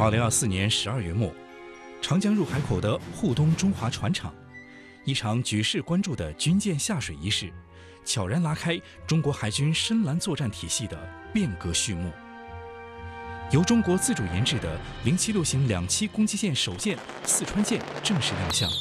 2024年12月末，长江入海口的沪东中华船厂，一场举世关注的军舰下水仪式，悄然拉开中国海军深蓝作战体系的变革序幕。由中国自主研制的076型2栖攻击舰首舰四川舰正式亮相。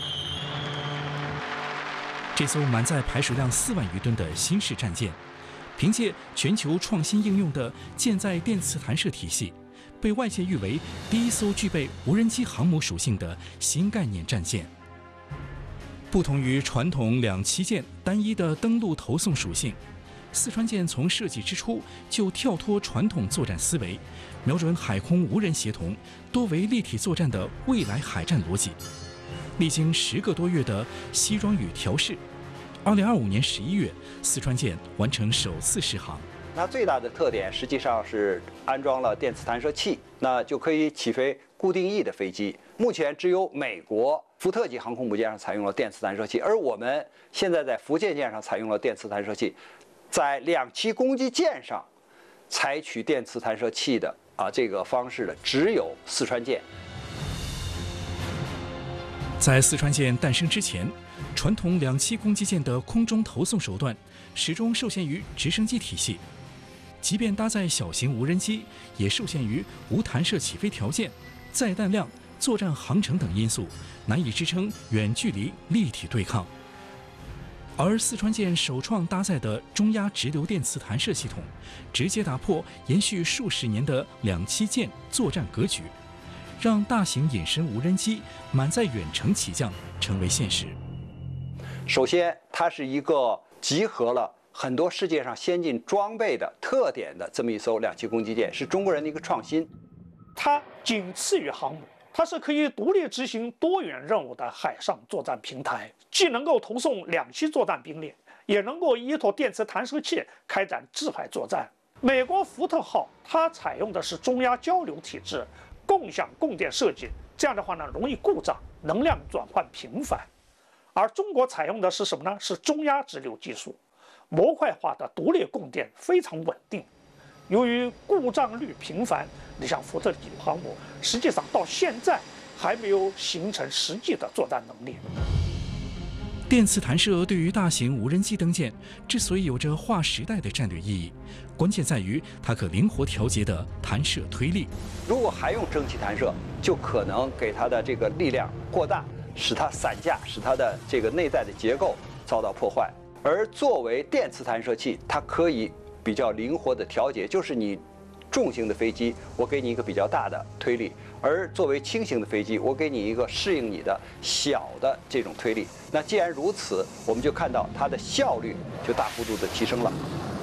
这艘满载排水量4万余吨的新式战舰，凭借全球创新应用的舰载电磁弹射体系，被外界誉为第一艘具备无人机航母属性的新概念战舰。不同于传统2栖舰单一的登陆投送属性，四川舰从设计之初就跳脱传统作战思维，瞄准海空无人协同、多维立体作战的未来海战逻辑。历经10个多月的西装与调试，2025年11月，四川舰完成首次试航。 它最大的特点实际上是安装了电磁弹射器，那就可以起飞固定翼的飞机。目前只有美国福特级航空母舰上采用了电磁弹射器，而我们现在在福建舰上采用了电磁弹射器。在2栖攻击舰上采取电磁弹射器的这个方式的只有四川舰。 在四川舰诞生之前，传统2栖攻击舰的空中投送手段始终受限于直升机体系，即便搭载小型无人机，也受限于无弹射起飞条件、载弹量、作战航程等因素，难以支撑远距离立体对抗。而四川舰首创搭载的中压直流电磁弹射系统，直接打破延续数十年的2栖舰作战格局，让大型隐身无人机满载远程起降成为现实。 首先，它是一个集合了很多世界上先进装备的特点的这么一艘2栖攻击舰，是中国人的一个创新。 它仅次于航母，它是可以独立执行多元任务的海上作战平台，既能够投送2栖作战兵力，也能够依托电磁弹射器开展制海作战。美国福特号它采用的是中压交流体制，共享供电设计，这样的话呢容易故障，能量转换频繁。而中国采用的是什么呢？是中压直流技术，模块化的独立供电非常稳定。由于故障率频繁，你像福特级航母，实际上到现在还没有形成实际的作战能力。 电磁弹射对于大型无人机登舰之所以有着划时代的战略意义，关键在于它可灵活调节的弹射推力。 如果还用蒸汽弹射，就可能给它的这个力量过大，使它散架，使它的这个内在的结构遭到破坏。而作为电磁弹射器，它可以比较灵活的调节，就是你重型的飞机，我给你一个比较大的推力，而作为轻型的飞机，我给你一个适应你的小的这种推力。那既然如此，我们就看到它的效率就大幅度的提升了。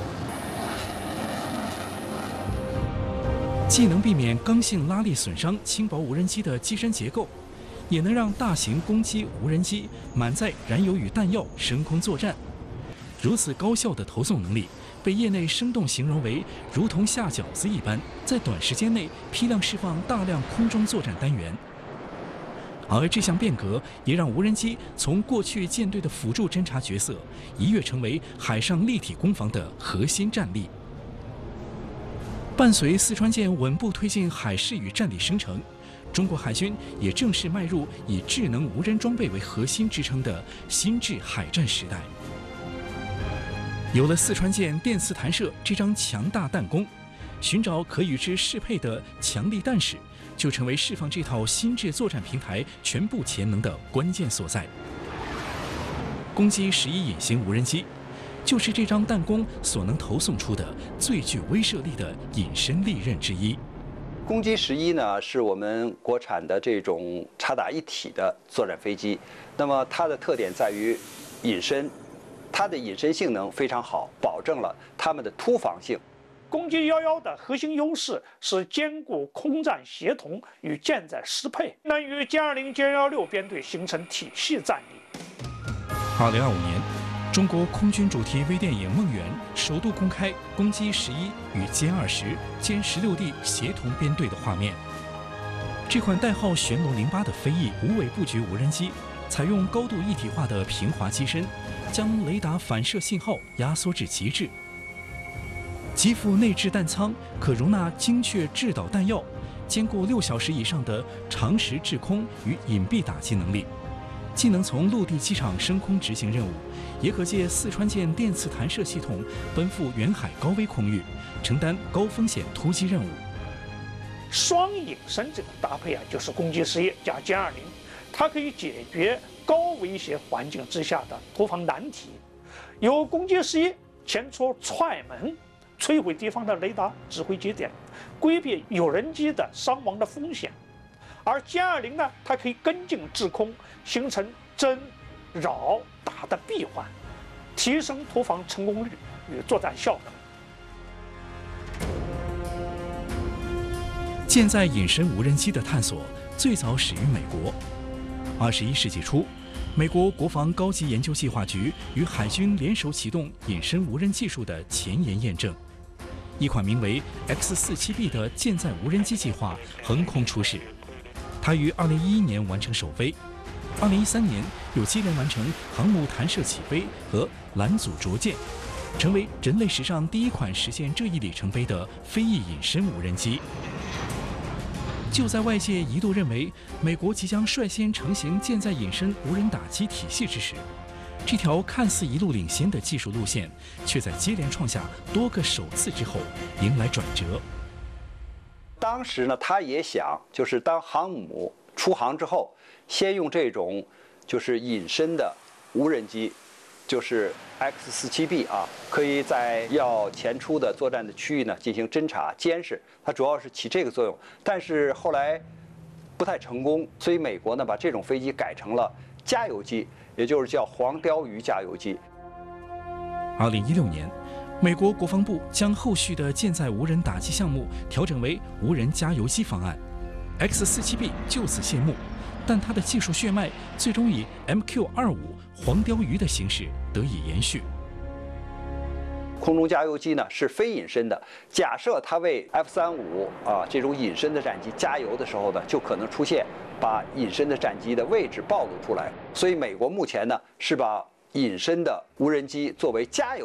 既能避免刚性拉力损伤轻薄无人机的机身结构，也能让大型攻击无人机满载燃油与弹药升空作战。如此高效的投送能力，被业内生动形容为如同下饺子一般，在短时间内批量释放大量空中作战单元。而这项变革也让无人机从过去舰队的辅助侦察角色，一跃成为海上立体攻防的核心战力。伴随四川舰稳步推进海事与战力生成，中国海军也正式迈入以智能无人装备为核心支撑的新制海战时代。有了四川舰电磁弹射这张强大弹弓，寻找可与之适配的强力弹矢，就成为释放这套新制作战平台全部潜能的关键所在。攻击11隐形无人机，就是这张弹弓所能投送出的最具威慑力的隐身利刃之一。 攻击11呢，是我们国产的这种插打一体的作战飞机，那么它的特点在于隐身。它的隐身性能非常好，保证了它们的突防性。 攻击11的核心优势是兼顾空战协同与舰载适配，能与歼20、歼16编队形成体系战力。 2025年，中国空军主题微电影《梦圆》首度公开攻击11与歼20、歼16D 协同编队的画面。这款代号玄龙08的飞翼无尾布局无人机，采用高度一体化的平滑机身，将雷达反射信号压缩至极致。机腹内置弹舱可容纳精确制导弹药， 兼顾6小时以上的长时制空与隐蔽打击能力，既能从陆地机场升空执行任务，也可借四川舰电磁弹射系统奔赴远海高危空域，承担高风险突击任务。 双隐身这个搭配啊，就是攻击事业加歼20，它可以解决高威胁环境之下的突防难题。由攻击事业前出踹门，摧毁敌方的雷达指挥节点，规避有人机的伤亡的风险。而歼20呢，它可以跟进制空，形成侦、扰、打的闭环，提升突防成功率与作战效能。 舰载隐身无人机的探索最早始于美国。21世纪初，美国国防高级研究计划局与海军联手启动隐身无人技术的前沿验证。一款名为 X-47B 的舰载无人机计划横空出世。它于2011年完成首飞，2013年又接连完成航母弹射起飞和拦阻着舰，成为人类史上第一款实现这一里程碑的飞翼隐身无人机。就在外界一度认为美国即将率先成型舰载隐身无人打击体系之时，这条看似一路领先的技术路线，却在接连创下多个首次之后迎来转折。 当时呢，他也想，就是当航母出航之后，先用这种就是隐身的无人机，就是 X-47B 啊，可以在要前出的作战的区域呢进行侦察监视，它主要是起这个作用。但是后来不太成功，所以美国呢把这种飞机改成了加油机，也就是叫黄鲷鱼加油机。 2016年，美国国防部将后续的舰载无人打击项目调整为无人加油机方案 ，X-47B 就此谢幕。但它的技术血脉最终以 MQ-25黄鲷鱼的形式得以延续。 空中加油机呢是非隐身的，假设它为 F-35这种隐身的战机加油的时候呢，就可能出现把隐身的战机的位置暴露出来。所以美国目前呢是把隐身的无人机作为加油